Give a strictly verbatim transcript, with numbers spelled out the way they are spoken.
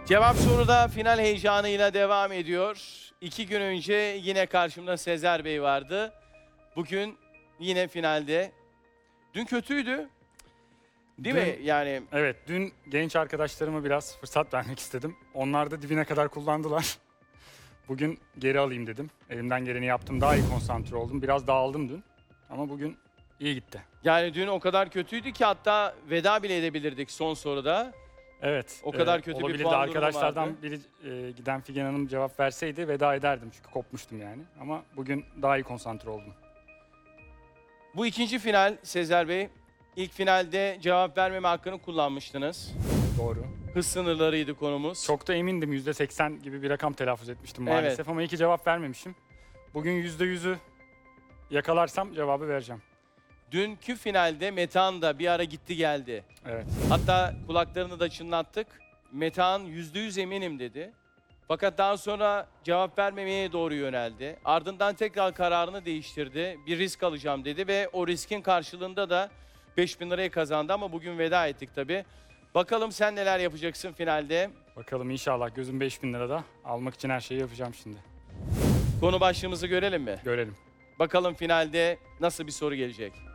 Cevap soruda final heyecanıyla devam ediyor. İki gün önce yine karşımda Sezer Bey vardı. Bugün yine finalde. Dün kötüydü. Değil Dün- mi? Yani Evet, dün genç arkadaşlarıma biraz fırsat vermek istedim. Onlar da dibine kadar kullandılar. Bugün geri alayım dedim. Elimden geleni yaptım. Daha iyi konsantre oldum. Biraz dağıldım dün. Ama bugün iyi gitti. yani dün o kadar kötüydü ki hatta veda bile edebilirdik son soruda. Evet. O kadar kötü bir olabilirdi. puan durumu Arkadaşlardan vardı. biri e, giden Figen Hanım cevap verseydi veda ederdim. Çünkü kopmuştum yani. Ama bugün daha iyi konsantre oldum. Bu ikinci final Sezer Bey. İlk finalde cevap vermeme hakkını kullanmıştınız. Doğru. Hız sınırlarıydı konumuz. Çok da emindim. yüzde seksen gibi bir rakam telaffuz etmiştim Evet. maalesef. Ama iyi ki cevap vermemişim. Bugün yüzde yüzü yakalarsam cevabı vereceğim. Dünkü finalde Metehan da bir ara gitti geldi. Evet. Hatta kulaklarını da çınlattık. Metehan yüzde yüz eminim dedi. Fakat daha sonra cevap vermemeye doğru yöneldi. Ardından tekrar kararını değiştirdi. Bir risk alacağım dedi ve o riskin karşılığında da beş bin lirayı kazandı ama bugün veda ettik tabii. Bakalım sen neler yapacaksın finalde? Bakalım inşallah gözüm beş bin lirada. Almak için her şeyi yapacağım şimdi. Konu başlığımızı görelim mi? Görelim. Bakalım finalde nasıl bir soru gelecek?